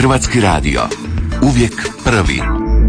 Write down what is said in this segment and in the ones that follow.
Hrvatski radio. Uvijek prvi.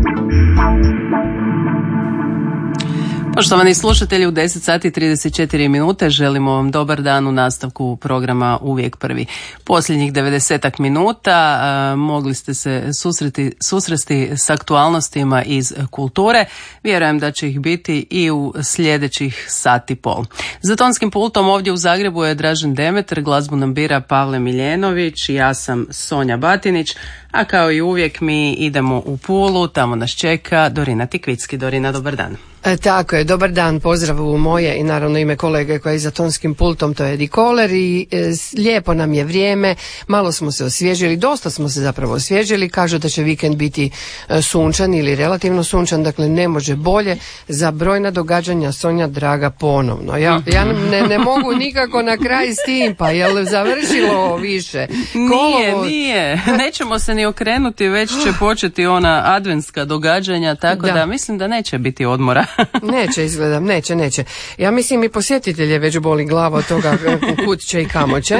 Poštovani slušatelji, u 10 sati 34 minute želimo vam dobar dan u nastavku programa Uvijek prvi. Posljednjih 90 minuta mogli ste se susresti s aktualnostima iz kulture. Vjerujem da će ih biti i u sljedećih sat i pol. Za tonskim pultom ovdje u Zagrebu je Dražen Demetar, glazbu nam bira Pavle Miljenović i ja sam Sonja Batinić, a kao i uvijek mi idemo u Pulu, tamo nas čeka Dorina Tikvicki. Dorina, dobar dan. Tako je, dobar dan, pozdrav u moje i naravno ime kolege koji je za tonskim pultom, to je Edi Koler i lijepo nam je vrijeme, malo smo se osvježili, dosta smo se zapravo osvježili, kažu da će vikend biti sunčan ili relativno sunčan, dakle ne može bolje za brojna događanja, Sonja draga, ponovno. Ja ne mogu nikako na kraj s tim, pa jel završilo više? Nije, nećemo se ni okrenuti, već će početi ona adventska događanja, tako da mislim da neće biti odmora. Neće, izgledam, neće. Ja mislim i posjetitelje već boli glava od toga kud će i kamo će.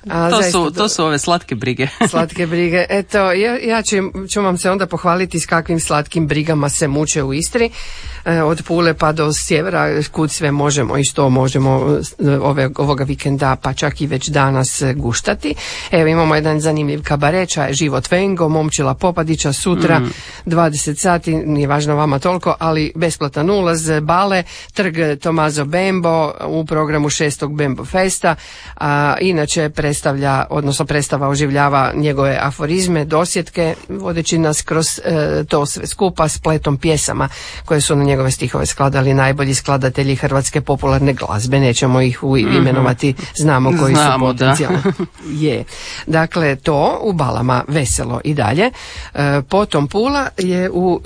To su ove slatke brige. Slatke brige. Eto, ja ću vam se onda pohvaliti s kakvim slatkim brigama se muče u Istri. Od Pule pa do sjevera, kud sve možemo i što možemo ovoga vikenda, pa čak i već danas guštati. Evo, imamo jedan zanimljiv kabareća, Život Vengo, Momčila Popadića, sutra 20 sati, nije važno vama toliko, ali besplatan ulaz, bale, trg Tomazo Bembo u programu 6. Bembo Festa, a inače predstava oživljava njegove aforizme, dosjetke, vodeći nas kroz to sve skupa spletom pjesama koje su na njegove stihove skladali najbolji skladatelji hrvatske popularne glazbe, nećemo ih imenovati, znamo koji su potencijalni. Je. Dakle, to u balama veselo i dalje. Potom Pula je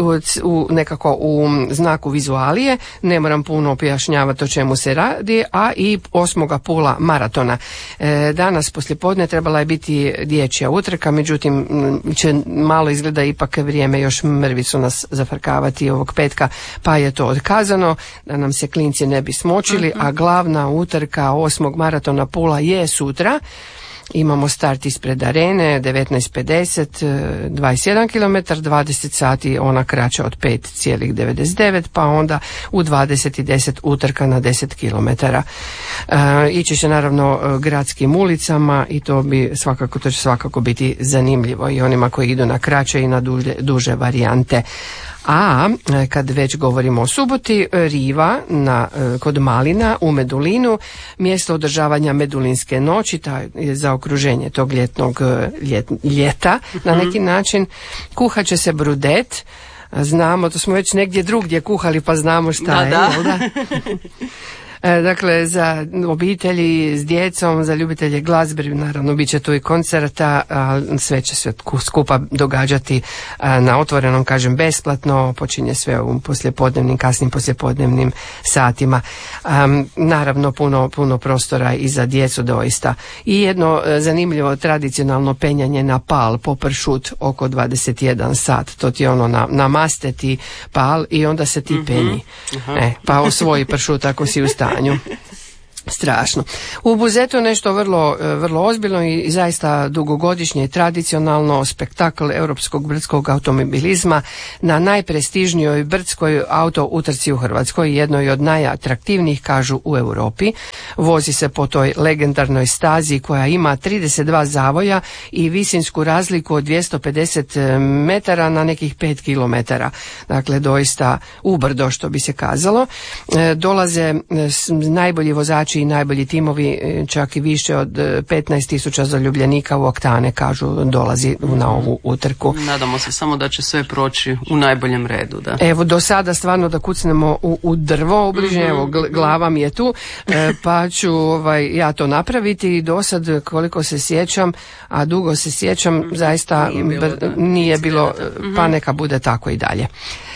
nekako u znaku vizualije, ne moram puno objašnjavati o čemu se radi, a i 8. Pula maratona. Danas poslijepodne trebala je biti dječja utrka, međutim će malo izgleda ipak vrijeme još mrvicu nas zafrkavati ovog petka, pa je to otkazano da nam se klinci ne bi smočili, a glavna utrka 8. maratona Pula je sutra. Imamo start ispred arene, 19.50, 21 km, 20 sati ona kraća od 5,99, pa onda u 20.10 utrka na 10 km. Ići će naravno gradskim ulicama i to će svakako biti zanimljivo i onima koji idu na kraće i na duže varijante. A kad već govorimo o suboti, Riva kod Malina u Medulinu, mjesto održavanja Medulinske noći, za okruženje tog ljeta na neki način. Kuhat će se brudet, znamo, to smo već negdje drugdje kuhali pa znamo šta je. Jel da? Dakle, za obitelji s djecom, za ljubitelje glazbe, naravno bit će tu i koncerta, sve će se skupa događati na otvorenom, kažem, besplatno, počinje sve u kasnim poslijepodnevnim satima. Naravno, puno prostora i za djecu doista. I jedno zanimljivo tradicionalno penjanje na pal, popršut, oko 21 sat. To ti je ono, namaste ti pal i onda se ti penji. Pa osvoji pršut ako si u stanju. Strašno. U Buzetu nešto vrlo ozbiljno i zaista dugogodišnje i tradicionalno spektakl europskog brdskog automobilizma na najprestižnijoj brdskoj auto utrci u Hrvatskoj, jednoj od najatraktivnijih, kažu, u Europi. Vozi se po toj legendarnoj stazi koja ima 32 zavoja i visinsku razliku od 250 metara na nekih 5 kilometara. Dakle, doista ubrdo, što bi se kazalo. Dolaze najbolji vozači i najbolji timovi, čak i više od 15.000 zaljubljenika u oktane, kažu, dolazi na ovu utrku. Nadamo se samo da će sve proći u najboljem redu. Da. Evo, do sada stvarno da kucnemo u drvo obližnje, evo, glava mi je tu, pa ću ja to napraviti i do sad, koliko se sjećam, a dugo se sjećam, zaista nije bilo, pa neka bude tako i dalje.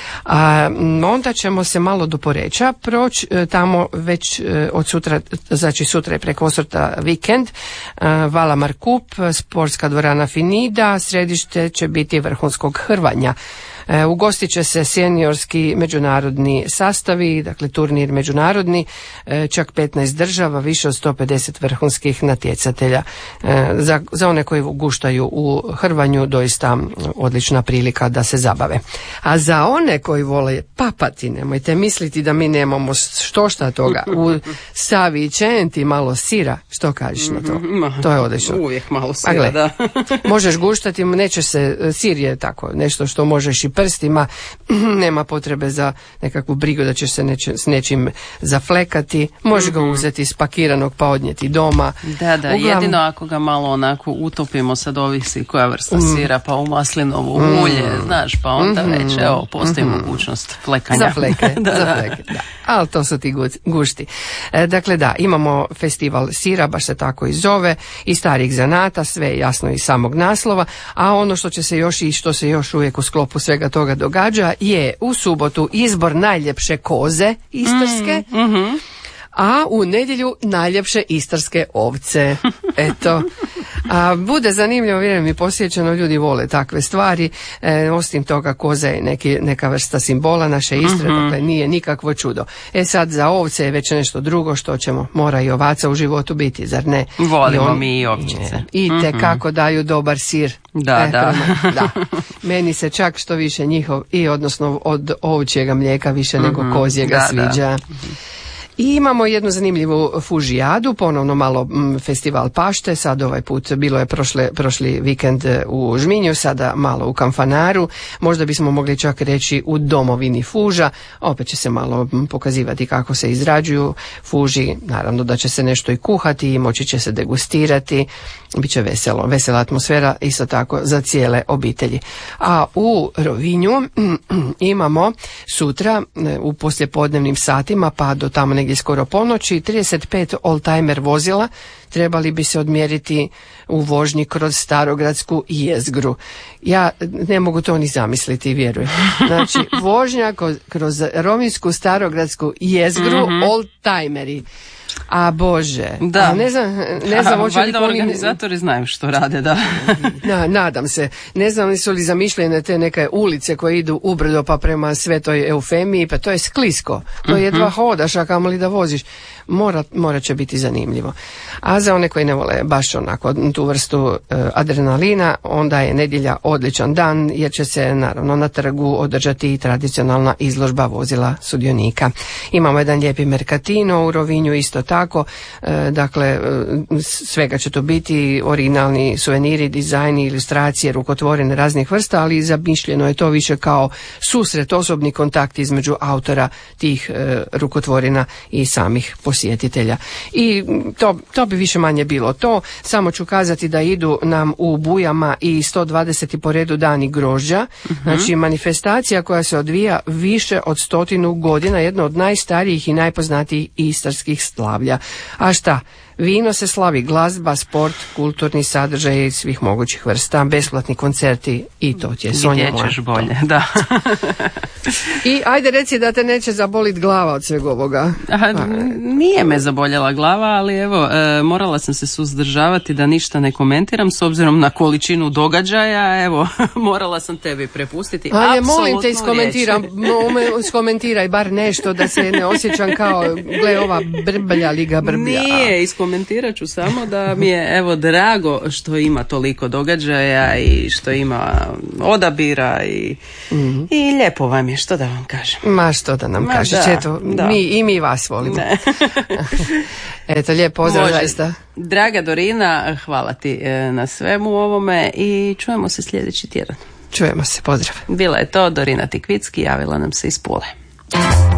Onda ćemo se malo do Poreča proći, tamo već od sutra, znači sutra je preko sutra vikend, Valamar Kup, sportska dvorana Finida, središte će biti vrhunskog hrvanja. Ugostit će se seniorski međunarodni sastavi, dakle turnir međunarodni, čak 15 država, više od 150 vrhunskih natjecatelja. Za one koji guštaju u hrvanju doista odlična prilika da se zabave. A za one koji vole papati, nemojte misliti da mi nemamo štošta toga. U Savi Čenti malo sira, što kažeš na to? To je odlično. Uvijek malo sira, da. Možeš guštati, neće se, sir je tako nešto što možeš i prstima, nema potrebe za nekakvu brigu da ćeš se s nečim zaflekati, možeš ga uzeti spakiranog pa odnijeti doma. Da, jedino ako ga malo onako utopimo, sad ovisi koja vrsta sira, pa u maslinovo ulje, znaš, pa onda već, evo, postoji mogućnost flekanja. Za fleke, da. Ali to su ti gušti. Dakle, da, imamo festival sira, baš se tako i zove, i starih zanata, sve jasno iz samog naslova, a ono što će se još i što se još uvijek u sklopu svega toga događa je u subotu izbor najljepše koze istarske, a u nedjelju najljepše istarske ovce. Eto. A bude zanimljivo, vjerujem mi, posjećeno, ljudi vole takve stvari. Osim toga, koza je neka vrsta simbola naše Istre, dakle nije nikakvo čudo. Sad za ovce je već nešto drugo što ćemo, mora i ovaca u životu biti, zar ne? Volimo mi i ovčice. I tekako daju dobar sir. Da. Meni se čak što više njihov, i odnosno od ovčjega mlijeka više nego kozjega sviđa. I imamo jednu zanimljivu fužijadu, ponovno malo festival pašte, sad ovaj put bilo je prošli vikend u Žminju, sada malo u Kanfanaru, možda bismo mogli čak reći u domovini fuža, opet će se malo pokazivati kako se izrađuju fuži, naravno da će se nešto i kuhati i moći će se degustirati, bit će vesela atmosfera isto tako za cijele obitelji. A u Rovinju imamo sutra u poslijepodnevnim satima pa do tamo negdje skoro ponoći 35 oldtimer vozila trebali bi se odmjeriti u vožnji kroz starogradsku jezgru. Ja ne mogu to ni zamisliti, vjerujem. Znači, vožnja kroz rovinjsku starogradsku jezgru, oldtimeri. A Bože, da. Ne znam valjda organizatori znaju što rade, da. Nadam se. Ne znam li su li zamišljene te neke ulice koje idu ubrdo pa prema Svetoj Eufemiji, pa to je sklisko. To jedva hodaš, a kamoli da voziš. Morat će biti zanimljivo. A za one koji ne vole baš onako tu vrstu adrenalina, onda je nedjelja odličan dan, jer će se naravno na trgu održati i tradicionalna izložba vozila sudionika. Imamo jedan lijepi merkatino u Rovinju isto tako, dakle svega će to biti, originalni suveniri, dizajni, ilustracije, rukotvorene raznih vrsta, ali zamišljeno je to više kao susret, osobni kontakt između autora tih rukotvorina i samih posjetitelja. I to bi više manje bilo to. Samo ću kazati da idu nam u Bujama i 120. po redu dani grožđa, znači manifestacija koja se odvija više od 100 godina, jedna od najstarijih i najpoznatijih istarskih slavlja. A šta? Vino se slavi, glazba, sport, kulturni sadržaj svih mogućih vrsta, besplatni koncerti i to ti je, Sonja moja. Gdje ćeš bolje, da. I ajde reci da te neće zabolit glava od sveg ovoga. Nije me zaboljela glava, ali evo, morala sam se suzdržavati da ništa ne komentiram s obzirom na količinu događaja, evo, morala sam tebi prepustiti. Ajde, molim te, iskomentiraj bar nešto da se ne osjećam kao, gle, ova brblja liga brblja. Nije, iskomentirat ću samo da mi je, evo, drago što ima toliko događaja i što ima odabira i lijepo vam je, što da vam kažem. Ma što da nam kažeš, eto, mi vas volimo. Eto, lijep pozdrav, zaista. Draga Dorina, hvala ti na svemu ovome i čujemo se sljedeći tjedan. Čujemo se, pozdrav. Bila je to Dorina Tikvicki, javila nam se iz Pule.